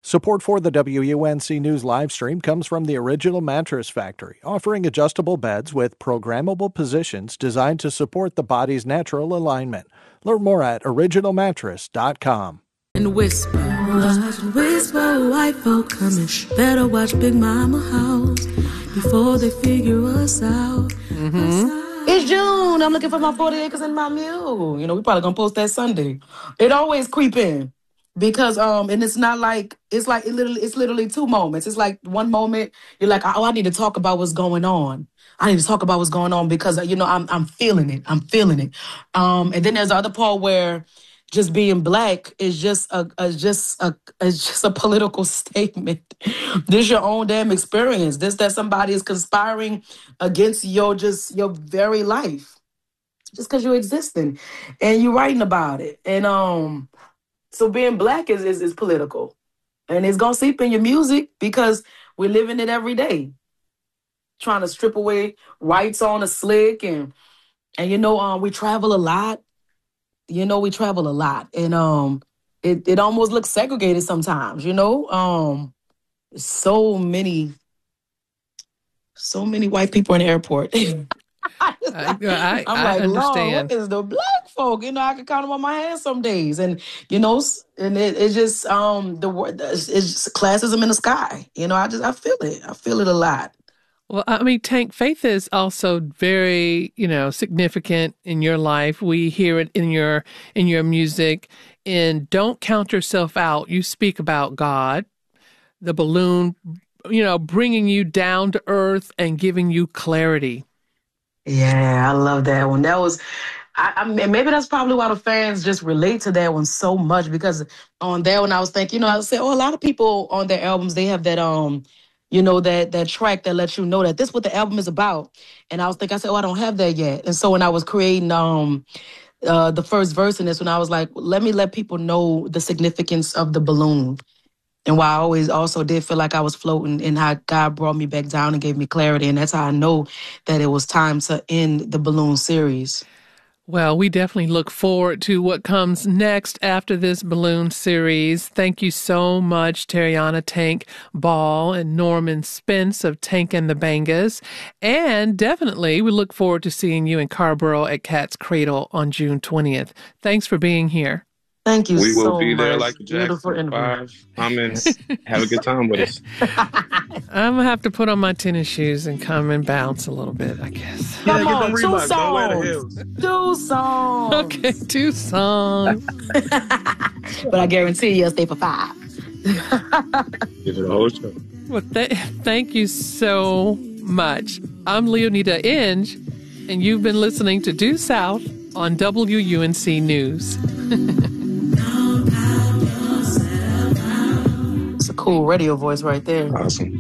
Support for the WUNC News live stream comes from the Original Mattress Factory, offering adjustable beds with programmable positions designed to support the body's natural alignment. Learn more at originalmattress.com. And whisper, white folk coming. Better watch Big Mama House before they figure us out. It's June. I'm looking for my 40 acres and my mule. We probably gonna post that Sunday. It always creep in because and it's not like it's literally two moments. It's like one moment you're like, oh, I need to talk about what's going on. I need to talk about what's going on because I'm feeling it. I'm feeling it. And then there's the other part where just being black is just a political statement. This is your own damn experience. This that somebody is conspiring against your very life, just because you're existing, and you're writing about it. And so being black is political, and it's gonna seep in your music because we're living it every day, trying to strip away rights on a slick, and we travel a lot. We travel a lot, and it almost looks segregated sometimes. So many white people in the airport. I like, understand. Lord, what is the black folk? I can count them on my hands some days, and it's just the word. It's just classism in the sky. I feel it. I feel it a lot. Well, I mean, Tank, faith is also very, significant in your life. We hear it in your music. And Don't Count Yourself Out. You speak about God, the balloon, bringing you down to earth and giving you clarity. Yeah, I love that one. That was, maybe that's probably why the fans just relate to that one so much, because on that one I was thinking, I said, a lot of people on their albums, they have that, that track that lets you know that this is what the album is about. And I said, I don't have that yet. And so when I was creating the first verse in this one, I was like, let people know the significance of the balloon. And why I always also did feel like I was floating, and how God brought me back down and gave me clarity. And that's how I know that it was time to end the balloon series. Well, we definitely look forward to what comes next after this balloon series. Thank you so much, Tariana Tank Ball and Norman Spence of Tank and the Bangas. And definitely we look forward to seeing you in Carrboro at Cat's Cradle on June 20th. Thanks for being here. Thank you so much. We will be there like the Jackson 5. Come and have a good time with us. I'm going to have to put on my tennis shoes and come and bounce a little bit, I guess. Come on, 2 songs. 2 songs. Okay, 2 songs. But I guarantee you'll stay for 5. Give it a whole show. Well, thank you so much. I'm Leonida Inge, and you've been listening to Due South on WUNC News. It's a cool radio voice right there. Awesome.